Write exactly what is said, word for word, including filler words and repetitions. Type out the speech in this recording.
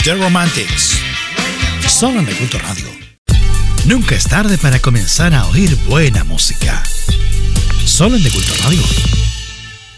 The Romantics. Solo en The Culto Radio. Nunca es tarde para comenzar a oír buena música. Solo en The Culto Radio.